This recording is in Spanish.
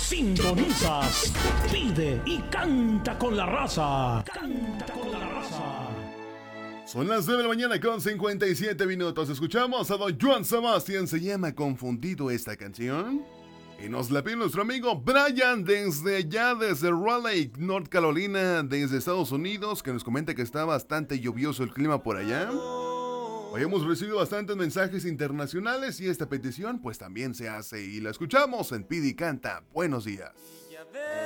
Sintonizas, pide y canta con la raza. Canta con la raza. Son las 9 de la mañana con 57 minutos. Escuchamos a don Joan Sebastián. Se llama Confundido esta canción. Y nos la pide nuestro amigo Brian desde Raleigh, North Carolina, desde Estados Unidos, que nos comenta que está bastante lluvioso el clima por allá. Hoy hemos recibido bastantes mensajes internacionales y esta petición pues también se hace y la escuchamos en Pide y Canta. Buenos días.